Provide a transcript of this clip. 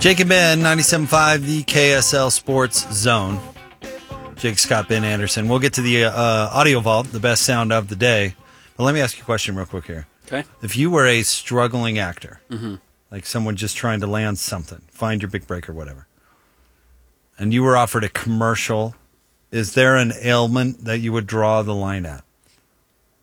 Jake and Ben, 97.5, the KSL Sports Zone. Jake Scott, Ben Anderson. We'll get to the Audio Vault, the best sound of the day. But let me ask you a question real quick here. Okay. If you were a struggling actor, like someone just trying to land something, find your big break or whatever, and you were offered a commercial, is there an ailment that you would draw the line at?